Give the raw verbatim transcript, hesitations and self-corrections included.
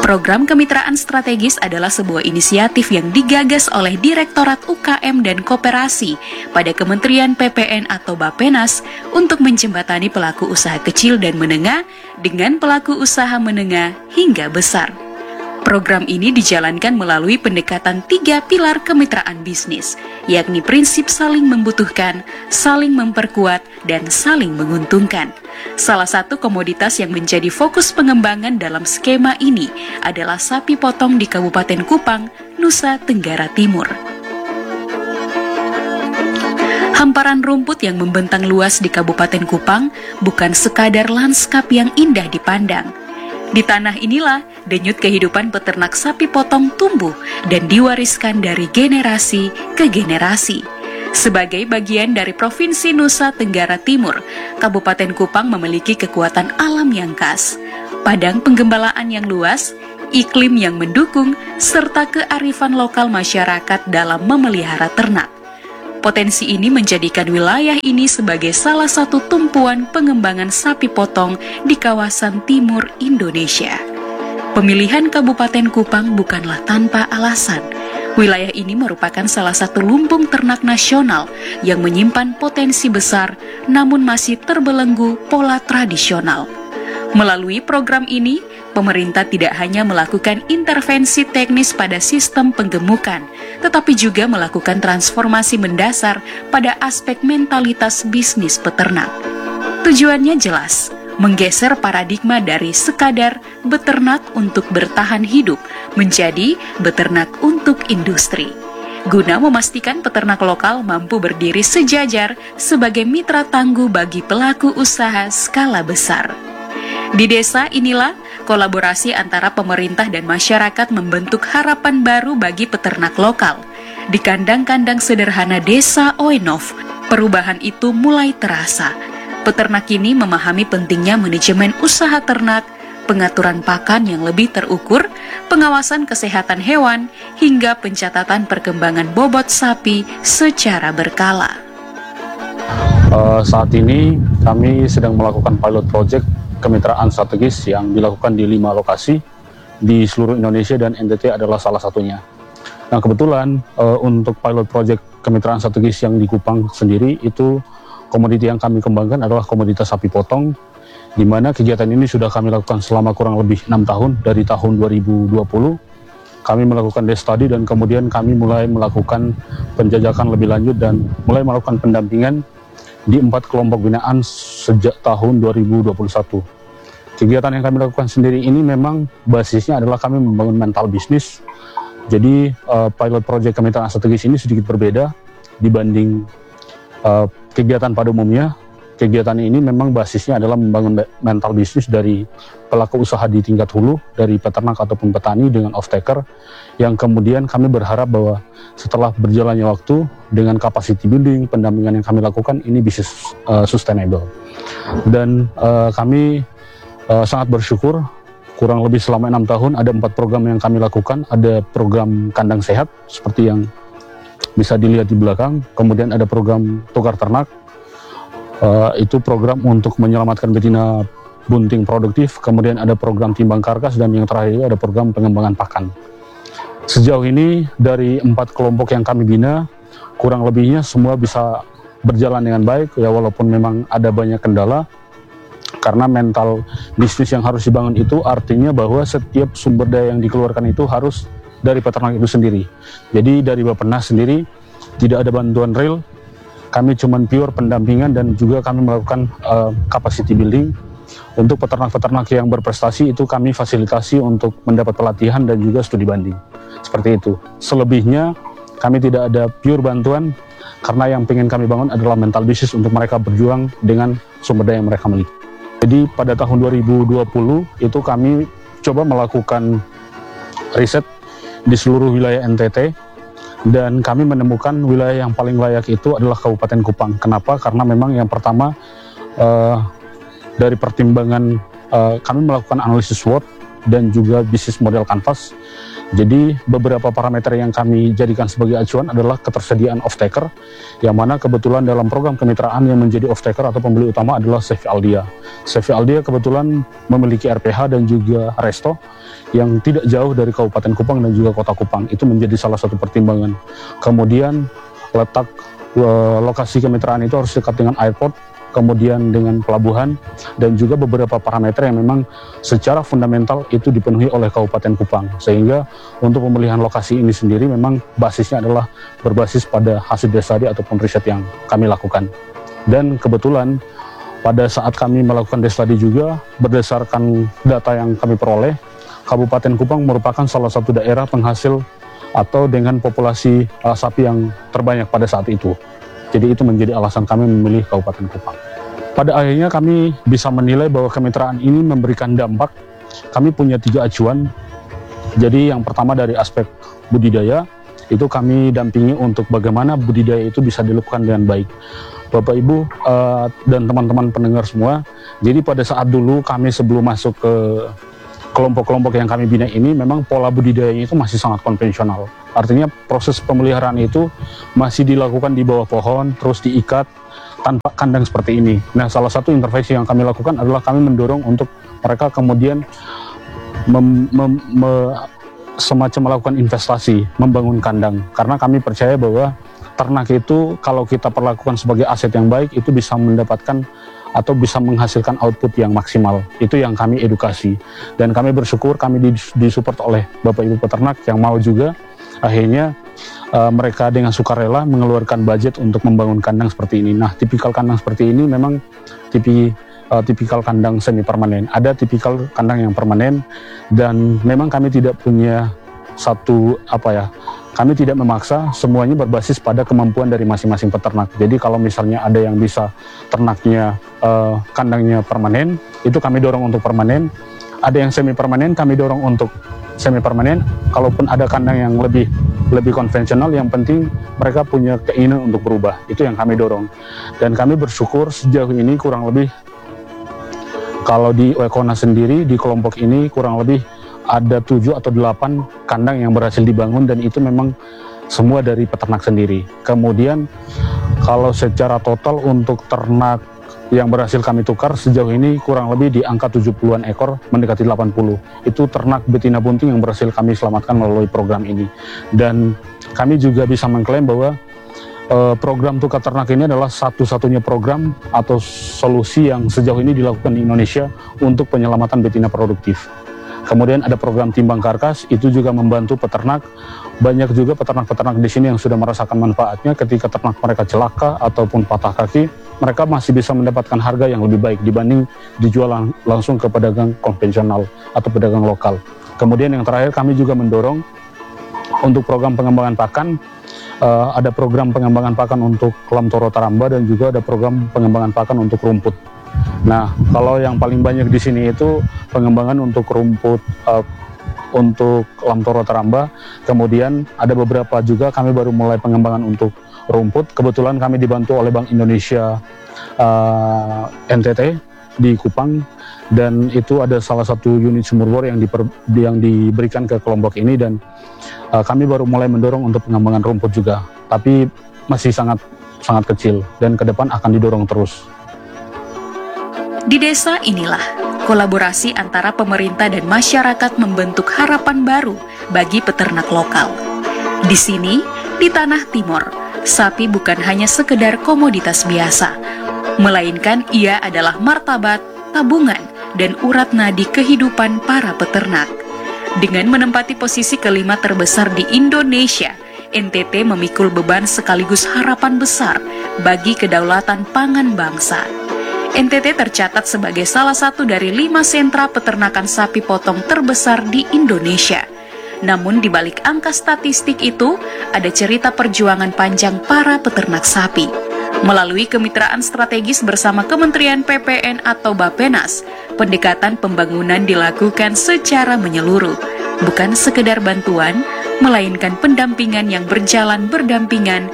Program Kemitraan Strategis adalah sebuah inisiatif yang digagas oleh Direktorat U K M dan Koperasi pada Kementerian P P N atau Bappenas untuk menjembatani pelaku usaha kecil dan menengah dengan pelaku usaha menengah hingga besar. Program ini dijalankan melalui pendekatan tiga pilar kemitraan bisnis, yakni prinsip saling membutuhkan, saling memperkuat, dan saling menguntungkan. Salah satu komoditas yang menjadi fokus pengembangan dalam skema ini adalah sapi potong di Kabupaten Kupang, Nusa Tenggara Timur. Hamparan rumput yang membentang luas di Kabupaten Kupang bukan sekadar lanskap yang indah dipandang. Di tanah inilah denyut kehidupan peternak sapi potong tumbuh dan diwariskan dari generasi ke generasi. Sebagai bagian dari Provinsi Nusa Tenggara Timur, Kabupaten Kupang memiliki kekuatan alam yang khas, padang penggembalaan yang luas, iklim yang mendukung, serta kearifan lokal masyarakat dalam memelihara ternak. Potensi ini menjadikan wilayah ini sebagai salah satu tumpuan pengembangan sapi potong di kawasan timur Indonesia. Pemilihan Kabupaten Kupang bukanlah tanpa alasan. Wilayah ini merupakan salah satu lumbung ternak nasional yang menyimpan potensi besar namun masih terbelenggu pola tradisional. Melalui program ini, pemerintah tidak hanya melakukan intervensi teknis pada sistem penggemukan, tetapi juga melakukan transformasi mendasar pada aspek mentalitas bisnis peternak. Tujuannya jelas, menggeser paradigma dari sekadar beternak untuk bertahan hidup menjadi beternak untuk industri, guna memastikan peternak lokal mampu berdiri sejajar sebagai mitra tangguh bagi pelaku usaha skala besar. Di desa inilah kolaborasi antara pemerintah dan masyarakat membentuk harapan baru bagi peternak lokal. Di kandang-kandang sederhana desa Oenov, perubahan itu mulai terasa. Peternak ini memahami pentingnya manajemen usaha ternak, pengaturan pakan yang lebih terukur, pengawasan kesehatan hewan, hingga pencatatan perkembangan bobot sapi secara berkala. Uh, saat ini kami sedang melakukan pilot project kemitraan strategis yang dilakukan di lima lokasi di seluruh Indonesia dan N T T adalah salah satunya. Nah kebetulan uh, untuk pilot project kemitraan strategis yang di Kupang sendiri itu komoditi yang kami kembangkan adalah komoditas sapi potong, di mana kegiatan ini sudah kami lakukan selama kurang lebih enam tahun dari tahun dua ribu dua puluh. Kami melakukan desk study dan kemudian kami mulai melakukan penjajakan lebih lanjut dan mulai melakukan pendampingan di empat kelompok binaan sejak tahun dua ribu dua puluh satu. Kegiatan yang kami lakukan sendiri ini memang basisnya adalah kami membangun mental bisnis. Jadi uh, pilot project kemitraan strategis ini sedikit berbeda dibanding uh, kegiatan pada umumnya. Kegiatan ini memang basisnya adalah membangun mental bisnis dari pelaku usaha di tingkat hulu, dari peternak ataupun petani dengan off-taker, yang kemudian kami berharap bahwa setelah berjalannya waktu dengan capacity building, pendampingan yang kami lakukan, ini bisa uh, sustainable. Dan uh, kami uh, sangat bersyukur, kurang lebih selama enam tahun ada empat program yang kami lakukan. Ada program kandang sehat, seperti yang bisa dilihat di belakang, kemudian ada program tukar ternak, uh, itu program untuk menyelamatkan betina bunting produktif, kemudian ada program timbang karkas, dan yang terakhir ada program pengembangan pakan. Sejauh ini dari empat kelompok yang kami bina, kurang lebihnya semua bisa berjalan dengan baik, ya walaupun memang ada banyak kendala, karena mental bisnis yang harus dibangun itu artinya bahwa setiap sumber daya yang dikeluarkan itu harus dari peternak itu sendiri. Jadi dari Bappenas sendiri tidak ada bantuan real, kami cuma pure pendampingan dan juga kami melakukan uh, capacity building. Untuk peternak-peternak yang berprestasi itu kami fasilitasi untuk mendapat pelatihan dan juga studi banding. Seperti itu. Selebihnya kami tidak ada pure bantuan, karena yang ingin kami bangun adalah mental bisnis untuk mereka berjuang dengan sumber daya yang mereka miliki. Jadi pada tahun dua ribu dua puluh itu kami coba melakukan riset di seluruh wilayah N T T, dan kami menemukan wilayah yang paling layak itu adalah Kabupaten Kupang. Kenapa? Karena memang yang pertama uh, dari pertimbangan uh, kami melakukan analisis SWOT dan juga bisnis model kanvas. Jadi beberapa parameter yang kami jadikan sebagai acuan adalah ketersediaan off-taker, yang mana kebetulan dalam program kemitraan yang menjadi off-taker atau pembeli utama adalah C V Aldia. C V Aldia kebetulan memiliki R P H dan juga resto yang tidak jauh dari Kabupaten Kupang dan juga Kota Kupang. Itu menjadi salah satu pertimbangan. Kemudian letak uh, lokasi kemitraan itu harus dekat dengan airport, kemudian dengan pelabuhan, dan juga beberapa parameter yang memang secara fundamental itu dipenuhi oleh Kabupaten Kupang. Sehingga untuk pemilihan lokasi ini sendiri memang basisnya adalah berbasis pada hasil desadi ataupun riset yang kami lakukan. Dan kebetulan pada saat kami melakukan desadi juga, berdasarkan data yang kami peroleh, Kabupaten Kupang merupakan salah satu daerah penghasil atau dengan populasi uh, sapi yang terbanyak pada saat itu. Jadi itu menjadi alasan kami memilih Kabupaten Kupang. Pada akhirnya kami bisa menilai bahwa kemitraan ini memberikan dampak. Kami punya tiga acuan. Jadi yang pertama dari aspek budidaya, itu kami dampingi untuk bagaimana budidaya itu bisa dilakukan dengan baik. Bapak Ibu uh, dan teman-teman pendengar semua, jadi pada saat dulu kami sebelum masuk ke kelompok-kelompok yang kami bina ini, memang pola budidayanya itu masih sangat konvensional. Artinya proses pemeliharaan itu masih dilakukan di bawah pohon, terus diikat tanpa kandang seperti ini. Nah, salah satu intervensi yang kami lakukan adalah kami mendorong untuk mereka kemudian mem, mem, me, semacam melakukan investasi, membangun kandang. Karena kami percaya bahwa ternak itu kalau kita perlakukan sebagai aset yang baik, itu bisa mendapatkan atau bisa menghasilkan output yang maksimal. Itu yang kami edukasi. Dan kami bersyukur kami disupport oleh Bapak Ibu peternak yang mau juga. Akhirnya uh, mereka dengan sukarela mengeluarkan budget untuk membangun kandang seperti ini. Nah, tipikal kandang seperti ini memang tipi, uh, tipikal kandang semi permanen. Ada tipikal kandang yang permanen, dan memang kami tidak punya satu apa ya, kami tidak memaksa, semuanya berbasis pada kemampuan dari masing-masing peternak. Jadi kalau misalnya ada yang bisa ternaknya uh, kandangnya permanen, itu kami dorong untuk permanen. Ada yang semi permanen, kami dorong untuk semi permanen. Kalaupun ada kandang yang lebih lebih konvensional, yang penting mereka punya keinginan untuk berubah. Itu yang kami dorong. Dan kami bersyukur sejauh ini kurang lebih, kalau di Wekona sendiri di kelompok ini kurang lebih ada tujuh atau delapan kandang yang berhasil dibangun, dan itu memang semua dari peternak sendiri. Kemudian kalau secara total untuk ternak yang berhasil kami tukar sejauh ini kurang lebih di angka tujuh puluhan ekor, mendekati delapan puluh. Itu ternak betina bunting yang berhasil kami selamatkan melalui program ini. Dan kami juga bisa mengklaim bahwa uh, program tukar ternak ini adalah satu-satunya program atau solusi yang sejauh ini dilakukan di Indonesia untuk penyelamatan betina produktif. Kemudian ada program timbang karkas, itu juga membantu peternak. Banyak juga peternak-peternak di sini yang sudah merasakan manfaatnya ketika ternak mereka celaka ataupun patah kaki, mereka masih bisa mendapatkan harga yang lebih baik dibanding dijual lang langsung ke pedagang konvensional atau pedagang lokal. Kemudian yang terakhir, kami juga mendorong untuk program pengembangan pakan. Uh, ada program pengembangan pakan untuk Lamtoro Taramba dan juga ada program pengembangan pakan untuk rumput. Nah, kalau yang paling banyak di sini itu pengembangan untuk rumput uh, untuk Lamtoro Taramba. Kemudian ada beberapa juga kami baru mulai pengembangan untuk rumput. Kebetulan kami dibantu oleh Bank Indonesia uh, N T T di Kupang, dan itu ada salah satu unit sumur bor yang, diper, yang diberikan ke kelompok ini, dan uh, kami baru mulai mendorong untuk pengembangan rumput juga, tapi masih sangat sangat kecil dan ke depan akan didorong terus. Di desa inilah, kolaborasi antara pemerintah dan masyarakat membentuk harapan baru bagi peternak lokal. Di sini, di Tanah Timor, sapi bukan hanya sekedar komoditas biasa, melainkan ia adalah martabat, tabungan, dan urat nadi kehidupan para peternak. Dengan menempati posisi kelima terbesar di Indonesia, N T T memikul beban sekaligus harapan besar bagi kedaulatan pangan bangsa. N T T tercatat sebagai salah satu dari lima sentra peternakan sapi potong terbesar di Indonesia. Namun di balik angka statistik itu, ada cerita perjuangan panjang para peternak sapi. Melalui kemitraan strategis bersama Kementerian P P N atau Bappenas, pendekatan pembangunan dilakukan secara menyeluruh. Bukan sekedar bantuan, melainkan pendampingan yang berjalan berdampingan